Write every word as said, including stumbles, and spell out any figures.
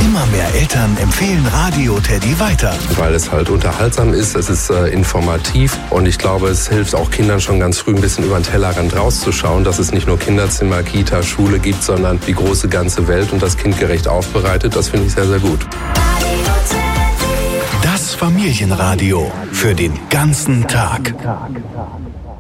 Immer mehr Eltern empfehlen Radio Teddy weiter. Weil es halt unterhaltsam ist, es ist äh, informativ und ich glaube, es hilft auch Kindern schon ganz früh ein bisschen über den Tellerrand rauszuschauen, dass es nicht nur Kinderzimmer, Kita, Schule gibt, sondern die große ganze Welt und das kindgerecht aufbereitet. Das finde ich sehr, sehr gut. Das Familienradio für den ganzen Tag.